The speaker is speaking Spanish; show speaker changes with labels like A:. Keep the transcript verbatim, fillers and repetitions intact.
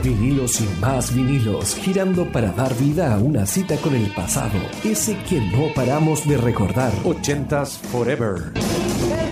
A: Vinilos y más vinilos, girando para dar vida a una cita con el pasado, ese que no paramos de recordar.
B: ochentas Forever.